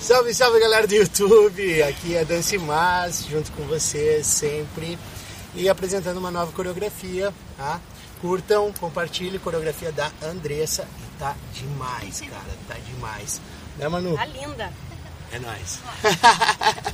Salve, salve galera do YouTube, aqui é Dance Mas, junto com vocês sempre e apresentando uma nova coreografia, tá? Curtam, compartilhem, coreografia da Andressa e tá demais, cara, tá demais. Né, Manu? Tá linda. É nóis.